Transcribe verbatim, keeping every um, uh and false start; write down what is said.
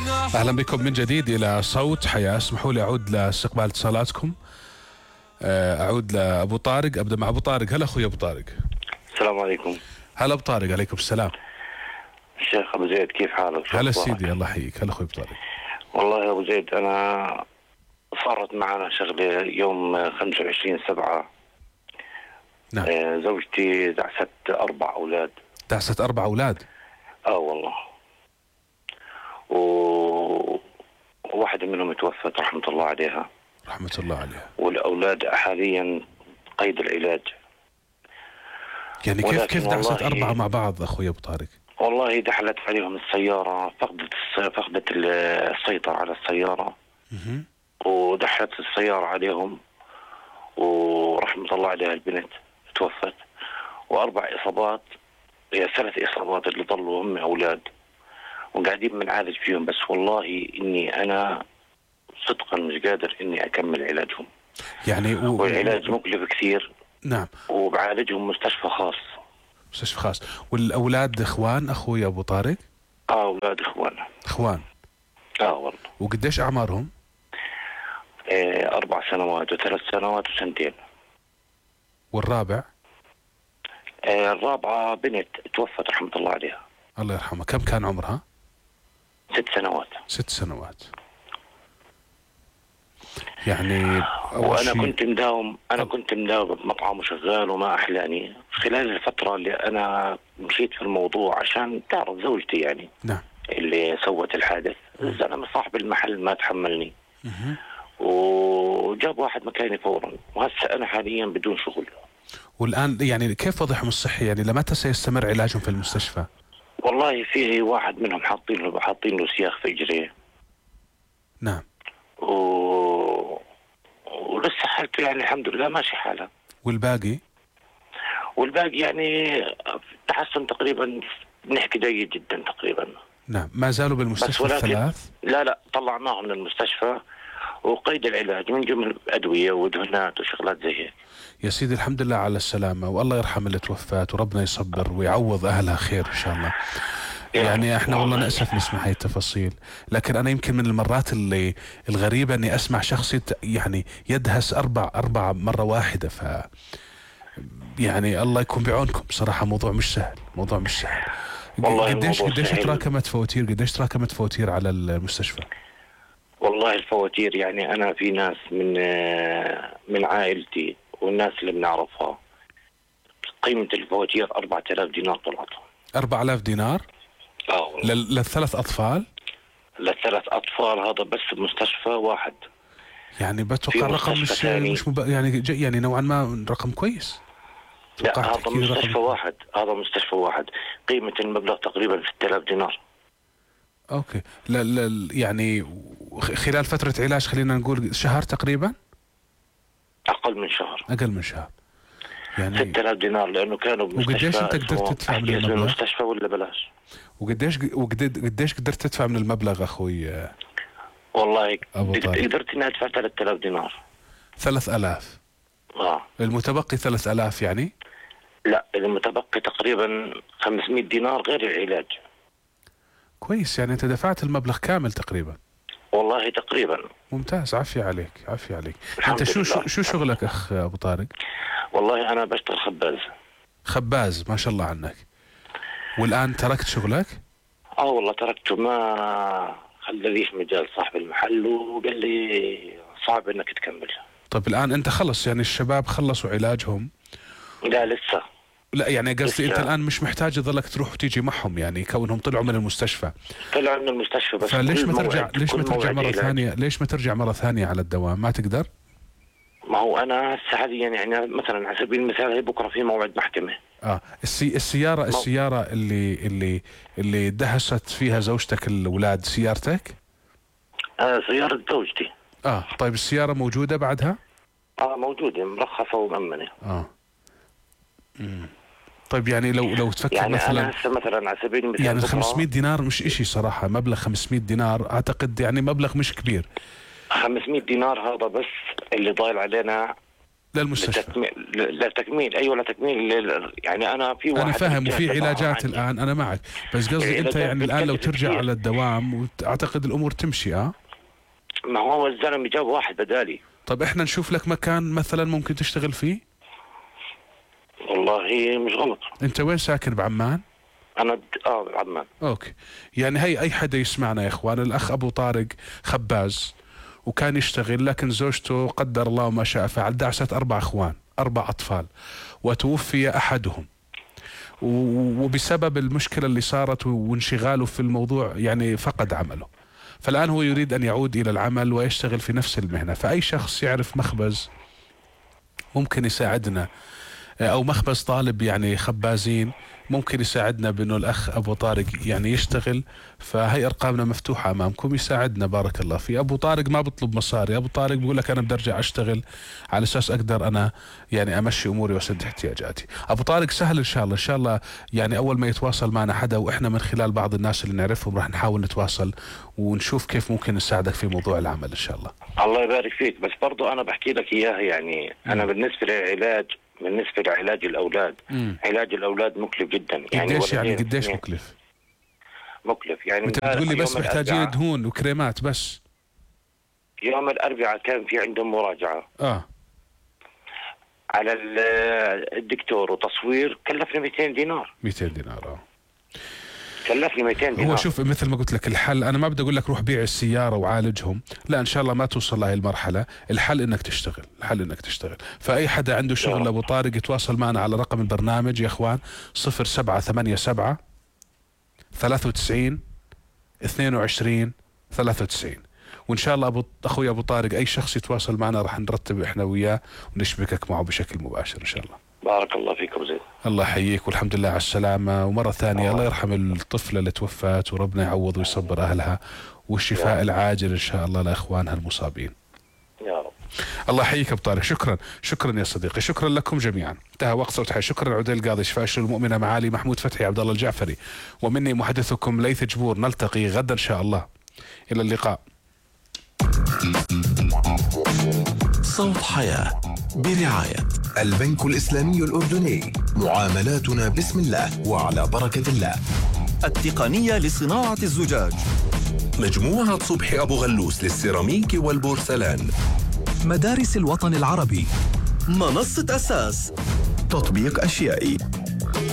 أهلا بكم من جديد إلى صوت حياة. اسمحوا لي أعود لاستقبال اتصالاتكم. أعود لأبو طارق، أبدأ مع أبو طارق. هلا أخوي أبو طارق. السلام عليكم. هلا أبو طارق. عليكم السلام. الشيخ أبو زيد، كيف حالك؟ هلا سيدي، الله يحييك. هلا أخوي أبو طارق. والله يا أبو زيد، أنا صارت معنا شغلة يوم خمسة وعشرين سبعة. نعم. آه زوجتي دعست أربع أولاد. دعست أربع أولاد؟ آه والله. و... وواحدة منهم توفت رحمة الله عليها. رحمة الله عليها. والأولاد حاليا قيد العلاج. يعني كيف كيف دعست أربعة مع بعض أخوي أبو طارق؟ والله دخلت عليهم السيارة، فقدت فقدت السيطرة على السيارة. اها. ودحت السيارة عليهم، ورحمة الله عليها البنت توفت. وأربع إصابات، هي ثلاث إصابات اللي ضلوا هم أولاد، وقاعدين بنعالج فيهم. بس والله إني أنا صدقا مش قادر إني أكمل علاجهم. يعني و... والعلاج مكلف كثير. نعم. وبعالجهم مستشفى خاص. مستشفى خاص. والأولاد إخوان أخوي أبو طارق؟ آه أولاد إخوان. إخوان. آه والله. وقديش أعمارهم؟ آه أربع سنوات وثلاث سنوات وسنتين. والرابع؟ آه الرابعة بنت توفت رحمة الله عليها. الله يرحمها. كم كان عمرها؟ ست سنوات. ست سنوات. يعني وانا كنت مداوم انا كنت مداوم بمطعم وشغال وما احلاني خلال الفتره اللي انا مشيت في الموضوع، عشان تعرف زوجتي يعني. نعم. اللي سوت الحادث الزلمه صاحب المحل ما تحملني. مه. وجاب واحد مكاني فورا، وهسه انا حاليا بدون شغل. والان يعني كيف وضعهم الصحي؟ يعني لمتى سيستمر علاجهم في المستشفى؟ والله فيه واحد منهم حاطين له حاطين له سياخ في اجريه. نعم. و... ولسه حالته يعني الحمد لله ماشي حالها. والباقي؟ والباقي يعني تحسن تقريبا، بنحكي جيد جدا تقريبا. نعم. ما زالوا بالمستشفى الثلاث؟ لا لا، طلعناهم من المستشفى وقيد العلاج من جمل أدوية ودهنات وشغلات زي هيك. يا سيدي الحمد لله على السلامة، والله يرحم اللي توفات، وربنا يصبر ويعوض أهلها خير إن شاء الله. يعني احنا والله نأسف نسمع هاي التفاصيل، لكن انا يمكن من المرات اللي الغريبة اني اسمع شخص يعني يدهس اربع اربع مرة واحدة. ف يعني الله يكون بعونكم صراحة. موضوع مش سهل، موضوع مش سهل. قديش قديش تراكمت فواتير قديش تراكمت فواتير على المستشفى؟ والله الفواتير يعني انا في ناس من من عائلتي والناس اللي بنعرفها قيمة الفواتير أربعة آلاف دينار طلعت. أربعة آلاف دينار؟ اه للثلاث اطفال؟ للثلاث اطفال، هذا بس بمستشفى واحد. يعني بتوقع رقم مش مش مب... يعني يعني نوعا ما رقم كويس. لا هذا مستشفى رقم... واحد هذا مستشفى واحد قيمة المبلغ تقريبا ستة آلاف دينار. اوكي. لا لا يعني خلال فترة علاج خلينا نقول شهر تقريبا؟ اقل من شهر. اقل من شهر. يعني ستة آلاف دينار، لانه كانوا بمستشفى. وقديش انت قدرت تدفع من المبلغ؟ المستشفى ولا بلاش؟ وقديش قديش قدرت تدفع من المبلغ اخوي؟ والله قدرت اني ادفع ثلاثة آلاف دينار. ثلاث آلاف؟ اه. المتبقي ثلاث آلاف يعني؟ لا المتبقي تقريبا خمسمائة دينار غير العلاج. كويس، يعني انت دفعت المبلغ كامل تقريبا. والله تقريبا. ممتاز، عافية عليك عافية عليك. انت شو لله. شو شغلك اخ ابو طارق؟ والله انا بشتغل خباز. خباز، ما شاء الله عنك. والان تركت شغلك؟ اه والله تركته، ما خلاليش مجال صاحب المحل، وقال لي صعب انك تكمل. طيب الان انت خلص يعني الشباب خلصوا علاجهم؟ لا لسه. لا يعني قصدي انت الان مش محتاج تظلك تروح وتيجي معهم، يعني كونهم طلعوا من المستشفى. طلعوا من المستشفى بس فليش ما ترجع ليش ما ترجع مرة ثانية ليش ما ترجع مرة ثانية على الدوام؟ ما تقدر؟ ما هو انا هسه حاليا يعني مثلا على سبيل المثال هي بكره في موعد محكمة. اه السي السيارة مو... السيارة اللي اللي اللي دهست فيها زوجتك الاولاد سيارتك؟ آه سيارة زوجتي. اه طيب السيارة موجودة بعدها؟ اه موجودة مرخصة ومأمنة. اه امم طيب يعني لو لو تفكر يعني مثلا أنا هسه مثلا على سبيل المثال يعني خمسمائة دينار مش إشي صراحة. مبلغ خمسمائة دينار أعتقد يعني مبلغ مش كبير. خمسمائة دينار هذا بس اللي ضايل علينا للمستشفى. لتكمل لا تكميل. ايوه لا تكميل. يعني انا في واحد انا فاهم وفي علاجات الان، انا معك، بس قصدي انت يعني الان لو ترجع كتير على الدوام واعتقد الامور تمشي. اه ما هو الزلمه جاب واحد بدالي. طب احنا نشوف لك مكان مثلا ممكن تشتغل فيه. والله مش غلط. انت وين ساكن؟ بعمان؟ انا اه بعمان. اوكي، يعني هي اي حدا يسمعنا يا اخوان، الاخ ابو طارق خباز وكان يشتغل، لكن زوجته قدر الله ما شاء فعل دعست اربع اخوان، اربع اطفال، وتوفي احدهم، وبسبب المشكلة اللي صارت وانشغاله في الموضوع يعني فقد عمله. فالآن هو يريد أن يعود إلى العمل ويشتغل في نفس المهنة. فأي شخص يعرف مخبز ممكن يساعدنا، أو مخبز طالب يعني خبازين ممكن يساعدنا بأنه الأخ أبو طارق يعني يشتغل. فهي أرقامنا مفتوحة أمامكم، يساعدنا. بارك الله فيه. أبو طارق ما بطلب مصاري، أبو طارق بيقول لك أنا بدي أرجع أشتغل على أساس أقدر أنا يعني أمشي أموري وأسد احتياجاتي. أبو طارق سهل إن شاء الله، إن شاء الله يعني أول ما يتواصل معنا حدا، وإحنا من خلال بعض الناس اللي نعرفهم راح نحاول نتواصل ونشوف كيف ممكن نساعدك في موضوع العمل إن شاء الله. الله يبارك فيك. بس برضو أنا بحكي لك إياها يعني م. أنا بالنسبة للعلاج، بالنسبة لعلاج الأولاد، مم. علاج الأولاد مكلف جدا. يعني قديش يعني قديش مكلف؟ مكلف يعني أنت بتقول لي بس محتاجين دهون وكريمات بس. يوم الأربعاء كان في عندهم مراجعة آه على الدكتور وتصوير، كلفني مئتين دينار. مئتين دينار اه كلفني مئتين دينار. هو شوف مثل ما قلت لك الحل، انا ما بدي اقول لك روح بيع السياره وعالجهم، لا ان شاء الله ما توصل لهي المرحله. الحل انك تشتغل، الحل انك تشتغل. فاي حدا عنده شغل ابو طارق يتواصل معنا على رقم البرنامج يا اخوان صفر سبعة ثمانية سبعة ثلاثة وتسعين اثنين وعشرين ثلاثة وتسعين. وان شاء الله ابو اخوي ابو طارق اي شخص يتواصل معنا راح نرتب احنا وياه ونشبكك معه بشكل مباشر ان شاء الله. بارك الله فيك ابو زيد. الله يحييك والحمد لله على السلامة. ومرة ثانية الله يرحم الطفلة اللي توفت وربنا يعوض ويصبر أهلها، والشفاء العاجل إن شاء الله لإخوانها المصابين يا رب. الله يحييك أبو طارق. شكرا شكرا يا صديقي، شكرا لكم جميعا. انتهى وقت صوت حي. شكرا عديل القاضي، شفاء الشؤون المؤمنة، معالي محمود فتحي، عبد الله الجعفري، ومني محدثكم ليث جبور. نلتقي غدا إن شاء الله. إلى اللقاء. صوت حياة برعاية البنك الإسلامي الأردني. معاملاتنا بسم الله وعلى بركة الله. التقنية لصناعة الزجاج. مجموعة صبحي أبو غلوس للسيراميك والبورسلان. مدارس الوطن العربي. منصة أساس. تطبيق أشيائي.